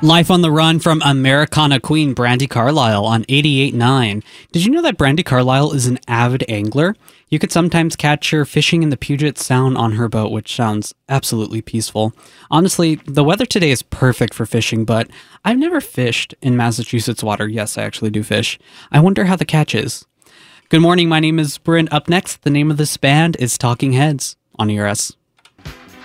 Life on the Run from Americana Queen Brandi Carlile on 88.9. Did you know that Brandi Carlile is an avid angler? You could sometimes catch her fishing in the Puget Sound on her boat, which sounds absolutely peaceful. Honestly, the weather today is perfect for fishing, but I've never fished in Massachusetts water. Yes, I actually do fish. I wonder how the catch is. Good morning, my name is Bryn. Up next, the name of this band is Talking Heads on ERS.